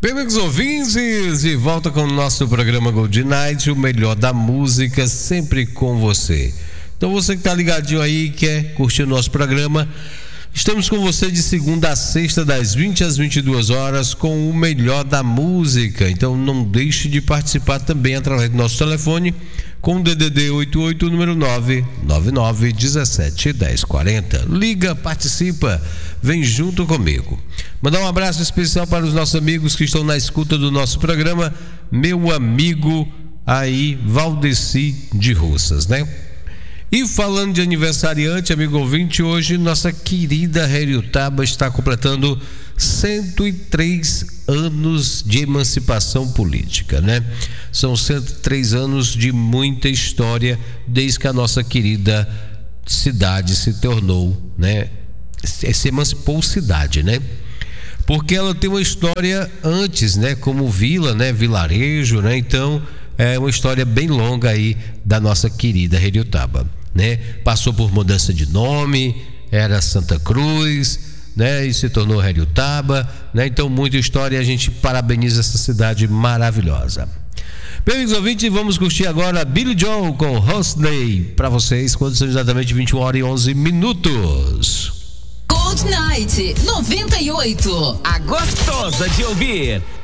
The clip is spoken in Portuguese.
Bem, amigos ouvintes, de volta com o nosso programa Gold Night, o melhor da música, sempre com você. Então você que tá ligadinho aí, quer curtir o nosso programa, estamos com você de segunda a sexta, das 20 às 22 horas, com o melhor da música. Então não deixe de participar também através do nosso telefone, com o DDD 88, número 999171040. Liga, participa, vem junto comigo. Mandar um abraço especial para os nossos amigos que estão na escuta do nosso programa. Meu amigo aí, Valdeci de Russas, né? E falando de aniversariante, amigo ouvinte, hoje nossa querida Heriotaba está completando 103 anos de emancipação política, né? São 103 anos de muita história desde que a nossa querida cidade se tornou, né? Se emancipou cidade, né? Porque ela tem uma história antes, né? Como vila, né? Vilarejo, né? Então é uma história bem longa aí da nossa querida Heriotaba, né? Passou por mudança de nome, era Santa Cruz, né? E se tornou Heriotaba, né? Então muita história e a gente parabeniza essa cidade maravilhosa. Bem, amigos ouvintes, vamos curtir agora Billy Joel com Holiday para vocês, quando são exatamente 21h11. Gold Night 98, a gostosa de ouvir.